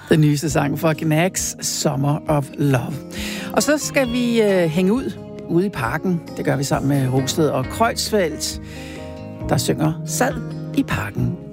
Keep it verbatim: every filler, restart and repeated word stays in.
Den nyeste sang fra Gnags, Summer of Love. Og så skal vi øh, hænge ud ude i parken. Det gør vi sammen med Rosted og Kreutzfeldt, der synger Sad i parken.